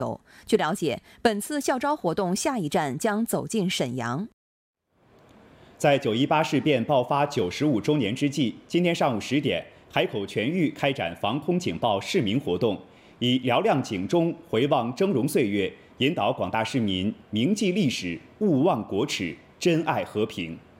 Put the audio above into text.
据了解，本次校招活动下一站将走进沈阳。 在9·18事变爆发95周年之际，今天上午10点，海口全域开展防空警报市民活动，以嘹亮警钟回望峥嵘岁月，引导广大市民铭记历史、勿忘国耻、珍爱和平。